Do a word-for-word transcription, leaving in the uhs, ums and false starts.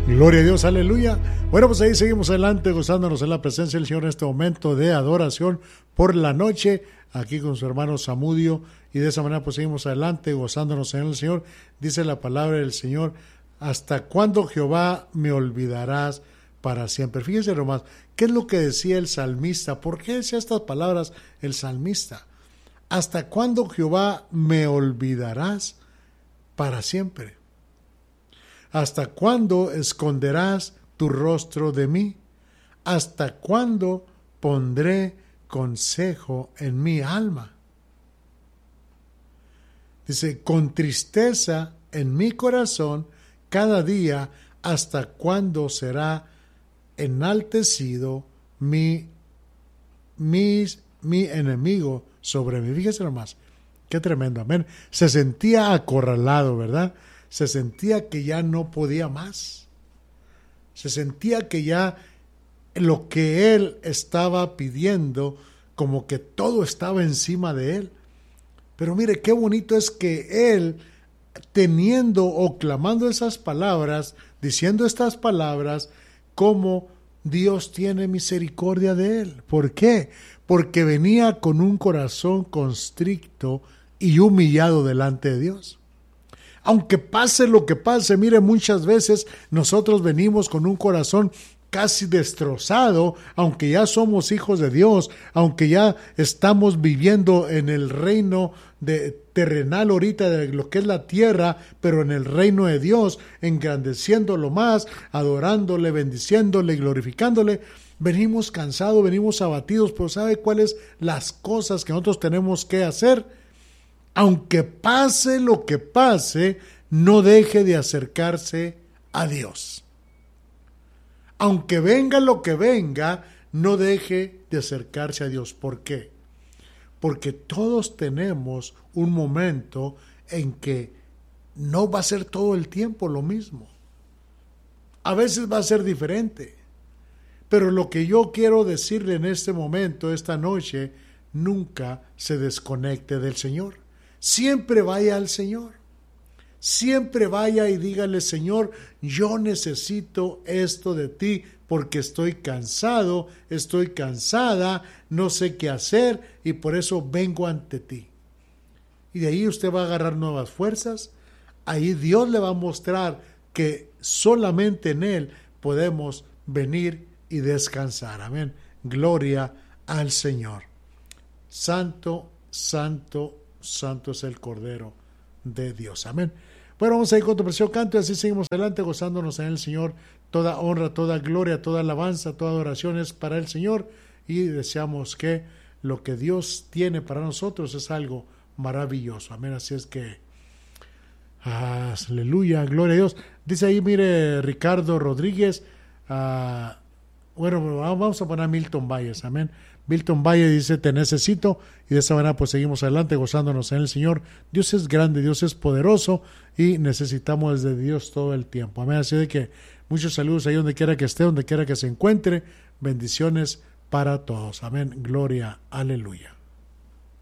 Gloria a Dios, aleluya. Bueno, pues ahí seguimos adelante gozándonos en la presencia del Señor en este momento de adoración por la noche, aquí con su hermano Samudio, y de esa manera pues seguimos adelante gozándonos en el Señor. Dice la palabra del Señor: ¿hasta cuándo, Jehová, me olvidarás para siempre? Fíjense nomás, ¿qué es lo que decía el salmista? ¿Por qué decía estas palabras el salmista? ¿Hasta cuándo, Jehová, me olvidarás para siempre? ¿Hasta cuándo esconderás tu rostro de mí? ¿Hasta cuándo pondré consejo en mi alma? Dice, con tristeza en mi corazón cada día, ¿hasta cuándo será enaltecido mi, mi, mi enemigo sobre mí? Fíjese nomás, qué tremendo, amén. Se sentía acorralado, ¿verdad? Se sentía que ya no podía más. Se sentía que ya lo que él estaba pidiendo, como que todo estaba encima de él. Pero mire, qué bonito es que él, teniendo o clamando esas palabras, diciendo estas palabras, como Dios tiene misericordia de él. ¿Por qué? Porque venía con un corazón constricto y humillado delante de Dios. Aunque pase lo que pase, mire, muchas veces nosotros venimos con un corazón casi destrozado, aunque ya somos hijos de Dios, aunque ya estamos viviendo en el reino de, terrenal ahorita de lo que es la tierra, pero en el reino de Dios, engrandeciéndolo más, adorándole, bendiciéndole, glorificándole. Venimos cansados, venimos abatidos, pero ¿sabe cuáles las cosas que nosotros tenemos que hacer? Aunque pase lo que pase, no deje de acercarse a Dios. Aunque venga lo que venga, no deje de acercarse a Dios. ¿Por qué? Porque todos tenemos un momento en que no va a ser todo el tiempo lo mismo. A veces va a ser diferente. Pero lo que yo quiero decirle en este momento, esta noche, nunca se desconecte del Señor. Siempre vaya al Señor. Siempre vaya y dígale, Señor, yo necesito esto de ti porque estoy cansado, estoy cansada, no sé qué hacer y por eso vengo ante ti. Y de ahí usted va a agarrar nuevas fuerzas. Ahí Dios le va a mostrar que solamente en Él podemos venir y descansar. Amén. Gloria al Señor. Santo, santo, santo es el Cordero de Dios. Amén. Bueno, vamos a ir con tu precioso canto y así seguimos adelante gozándonos en el Señor. Toda honra, toda gloria, toda alabanza, toda adoración es para el Señor y deseamos que lo que Dios tiene para nosotros es algo maravilloso. Amén. Así es que, aleluya, gloria a Dios. Dice ahí, mire, Ricardo Rodríguez, uh, bueno, vamos a poner a Milton Valles. Amén. Milton Valle dice, te necesito, y de esa manera pues seguimos adelante gozándonos en el Señor. Dios es grande, Dios es poderoso y necesitamos de Dios todo el tiempo. Amén. Así de que muchos saludos ahí donde quiera que esté, donde quiera que se encuentre. Bendiciones para todos. Amén. Gloria, aleluya.